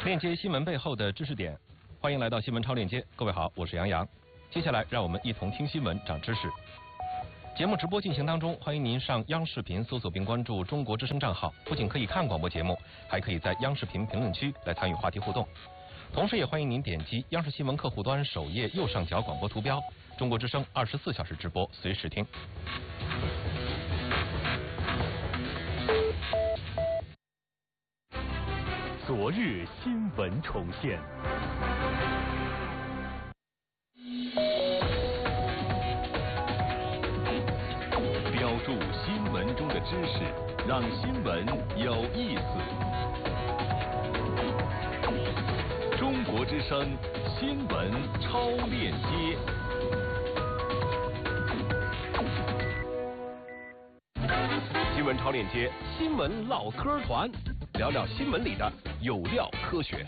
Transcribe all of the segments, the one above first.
链接新闻背后的知识点，欢迎来到新闻超链接。各位好，我是杨洋。接下来让我们一同听新闻长知识。节目直播进行当中，欢迎您上央视频搜索并关注中国之声账号，不仅可以看广播节目，还可以在央视频评论区来参与话题互动。同时也欢迎您点击央视新闻客户端首页右上角广播图标，中国之声24小时直播，随时听。 昨日新闻重现，标注新闻中的知识，让新闻有意思。中国之声新闻超链接。 新闻超链接，新闻唠嗑团，聊聊新闻里的有料科学。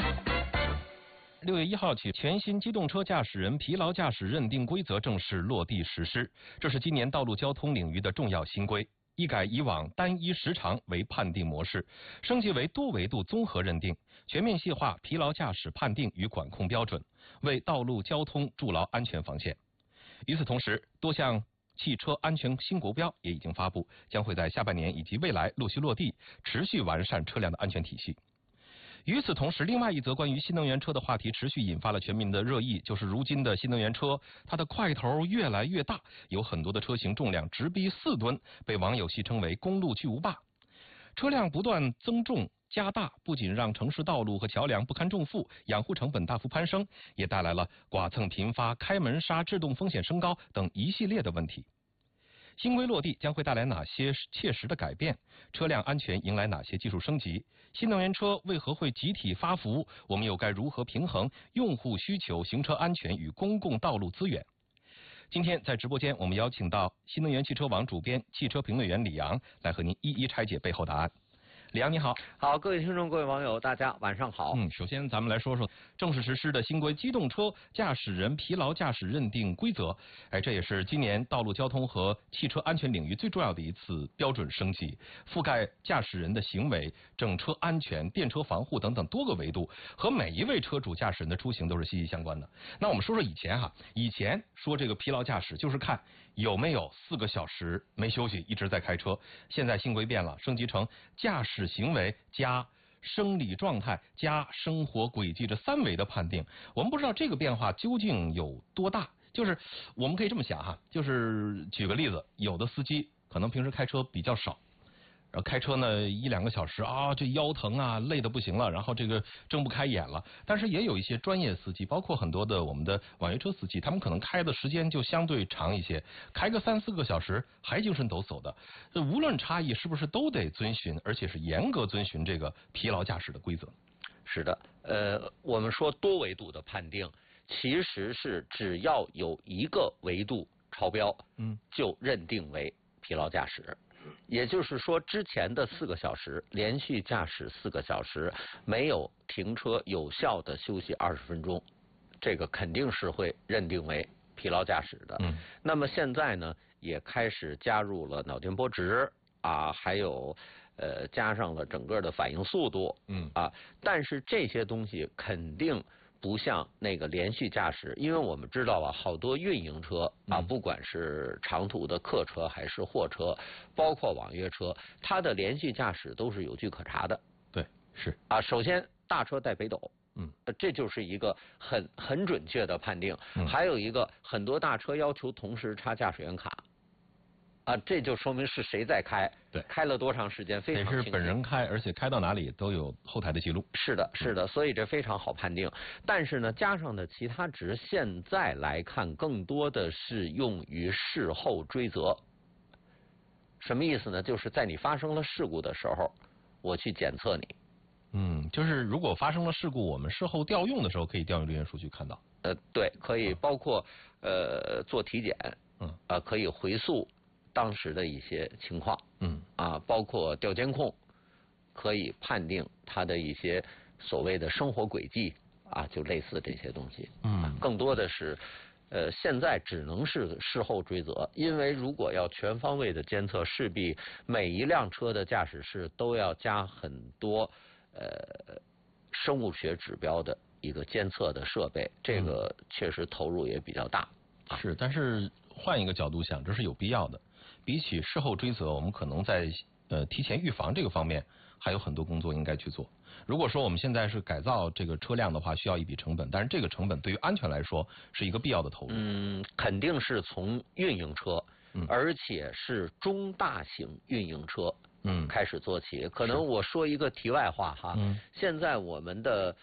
6月1号起，全新机动车驾驶人疲劳驾驶认定规则正式落地实施。这是今年道路交通领域的重要新规，一改以往单一时长为判定模式，升级为多维度综合认定，全面细化疲劳驾驶判定与管控标准，为道路交通筑牢安全防线。与此同时，多项汽车安全新国标也已经发布，将会在下半年以及未来陆续落地，持续完善车辆的安全体系。与此同时，另外一则关于新能源车的话题持续引发了全民的热议，就是如今的新能源车，它的块头越来越大，有很多的车型重量直逼4吨，被网友戏称为公路巨无霸。车辆不断增重加大，不仅让城市道路和桥梁不堪重负，养护成本大幅攀升，也带来了剐蹭频发、开门刹、制动风险升高等一系列的问题。新规落地将会带来哪些切实的改变？车辆安全迎来哪些技术升级？新能源车为何会集体发福？我们又该如何平衡用户需求、行车安全与公共道路资源？今天在直播间，我们邀请到新能源汽车网主编、汽车评论员李阳来和您一一拆解背后答案。李阳你好。 好，各位听众各位网友大家晚上好。 首先咱们来说说正式实施的新规机动车驾驶人疲劳驾驶认定规则。这也是今年道路交通和汽车安全领域最重要的一次标准升级，覆盖驾驶人的行为、整车安全、电车防护等等多个维度，和每一位车主驾驶人的出行都是息息相关的。那我们说说以前说这个疲劳驾驶就是看有没有4个小时没休息一直在开车，现在新规变了，升级成驾驶行为加生理状态加生活轨迹这3维的判定。我们不知道这个变化究竟有多大，就是我们可以这么想就是举个例子，有的司机可能平时开车比较少，然后开车呢1、2个小时这腰疼累得不行了，然后这个睁不开眼了。但是也有一些专业司机，包括很多的我们的网约车司机，他们可能开的时间就相对长一些，开个3、4个小时还精神抖擞的。无论差异是不是都得遵循，而且是严格遵循这个疲劳驾驶的规则？ 是的，我们说多维度的判定，其实是只要有一个维度超标，就认定为疲劳驾驶。也就是说，之前的4个小时连续驾驶4个小时，没有停车有效的休息20分钟，这个肯定是会认定为疲劳驾驶的。那么现在呢，也开始加入了脑电波值还有加上了整个的反应速度，但是这些东西肯定不像那个连续驾驶，因为我们知道好多运营车不管是长途的客车还是货车，包括网约车，它的连续驾驶都是有据可查的。 对，是首先大车带北斗，这就是一个很准确的判定。还有一个，很多大车要求同时插驾驶员卡。这就说明是谁在开， 对， 开了多长时间，非常清楚。 得是本人开，而且开到哪里都有后台的记录。 是的，是的，所以这非常好判定。但是呢，加上的其他值，现在来看更多的是用于事后追责。什么意思呢？就是在你发生了事故的时候，我去检测你。 就是如果发生了事故，我们事后调用的时候可以调用这些数据看到。 对，可以包括做体检，可以回溯当时的一些情况，包括调监控，可以判定他的一些所谓的生活轨迹就类似这些东西。更多的是现在只能是事后追责，因为如果要全方位的监测，势必每一辆车的驾驶室都要加很多生物学指标的一个监测的设备，这个确实投入也比较大。 是，但是换一个角度想，这是有必要的。比起事后追责，我们可能在提前预防这个方面还有很多工作应该去做。如果说我们现在是改造这个车辆的话，需要一笔成本，但是这个成本对于安全来说是一个必要的投入。 肯定是从运营车，而且是中大型运营车开始做起。可能我说一个题外话哈，现在我们的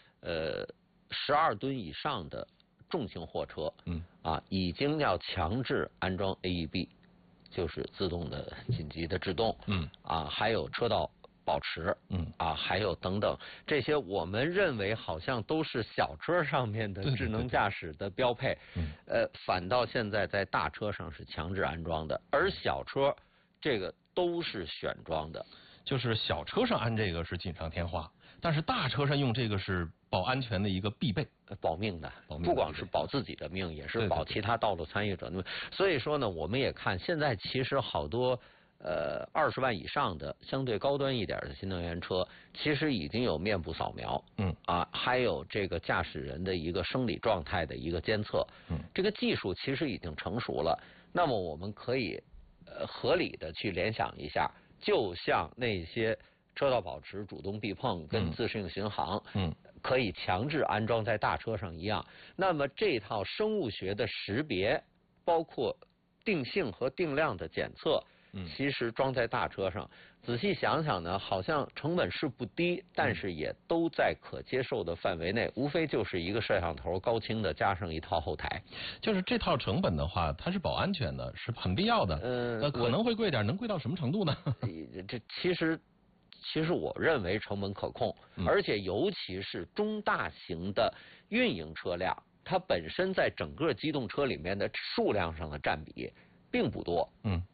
12吨以上的重型货车，已经要强制安装 AEB， 就是自动的紧急的制动，还有车道保持，还有等等这些，我们认为好像都是小车上面的智能驾驶的标配，反倒现在在大车上是强制安装的，而小车这个都是选装的。 就是小车上安这个是锦上添花，但是大车上用这个是保安全的一个必备， 保命的，不光是保自己的命，也是保其他道路参与者的命。所以说呢，我们也看现在其实好多20万以上的相对高端一点的新能源车，其实已经有面部扫描，还有这个驾驶人的一个生理状态的一个监测，这个技术其实已经成熟了。那么我们可以合理的去联想一下，就像那些车道保持、主动避碰跟自适应巡航，可以强制安装在大车上一样。那么这套生物学的识别，包括定性和定量的检测，其实装在大车上，仔细想想呢，好像成本是不低，但是也都在可接受的范围内，无非就是一个摄像头高清的加上一套后台。 就是这套成本的话，它是保安全的，是很必要的。可能会贵点，能贵到什么程度呢？ 这其实我认为成本可控，而且尤其是中大型的运营车辆，它本身在整个机动车里面的数量上的占比并不多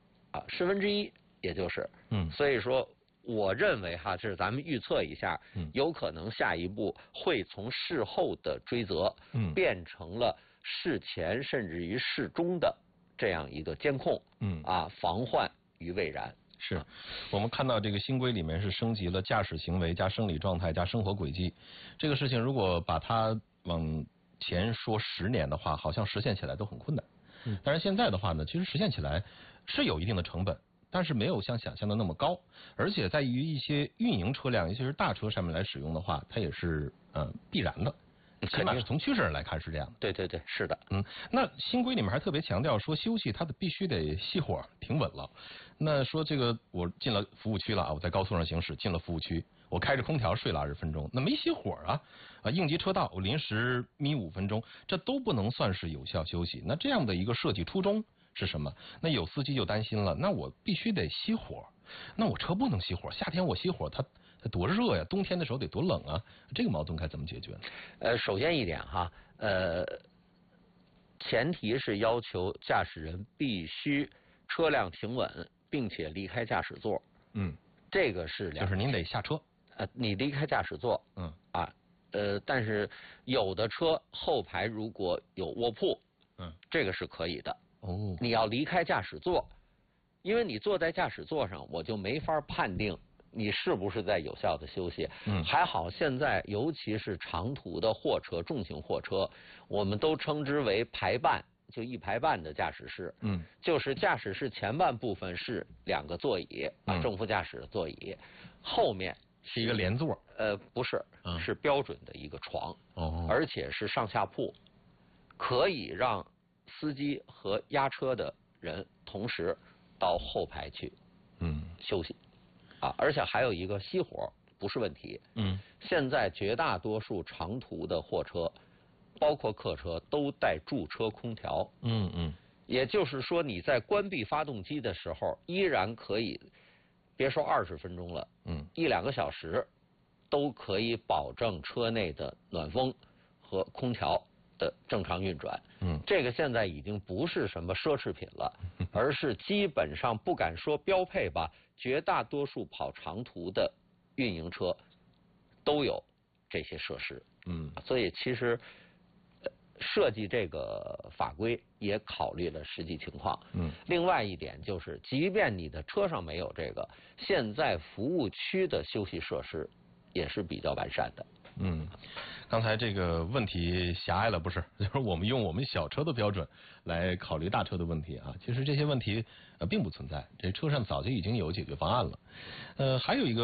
，1/10，也就是，所以说我认为哈，这是咱们预测一下，有可能下一步会从事后的追责，变成了事前甚至于事中的这样一个监控，防患于未然。 是我们看到这个新规里面是升级了驾驶行为加生理状态加生活轨迹，这个事情如果把它往前说10年的话，好像实现起来都很困难。但是现在的话呢，其实实现起来是有一定的成本，但是没有像想象的那么高，而且在于一些运营车辆，尤其是大车上面来使用的话，它也是必然的。起码是从趋势上来看是这样的。 对，是的。 那新规里面还特别强调说休息它必须得熄火停稳了。那说这个我进了服务区了我在高速上行驶，进了服务区，我开着空调睡了20分钟，那没熄火应急车道我临时眯5分钟，这都不能算是有效休息。那这样的一个设计初衷是什么？那有司机就担心了，那我必须得熄火，那我车不能熄火，夏天我熄火它多热呀，冬天的时候得多冷啊，这个矛盾该怎么解决呢？ 首先一点哈，前提是要求驾驶人必须车辆停稳，并且离开驾驶座。这个是就是您得下车。 你离开驾驶座。但是有的车后排如果有卧铺，这个是可以的。你要离开驾驶座，因为你坐在驾驶座上，我就没法判定你是不是在有效的休息。还好现在尤其是长途的货车、重型货车，我们都称之为排半，就1排半的驾驶室。就是驾驶室前半部分是2个座椅，正副驾驶的座椅，后面是一个连座。 不是，是标准的一个床，而且是上下铺，可以让司机和押车的人同时到后排去休息。而且还有一个熄火不是问题。现在绝大多数长途的货车，包括客车，都带驻车空调。也就是说你在关闭发动机的时候，依然可以，别说20分钟了，1-2个小时都可以保证车内的暖风和空调的正常运转。这个现在已经不是什么奢侈品了，而是基本上不敢说标配吧，绝大多数跑长途的运营车都有这些设施。所以其实设计这个法规也考虑了实际情况。另外一点就是，即便你的车上没有这个，现在服务区的休息设施也是比较完善的。 刚才这个问题狭隘了，不是？就是我们用我们小车的标准来考虑大车的问题啊。其实这些问题并不存在，这车上早就已经有解决方案了。还有一个。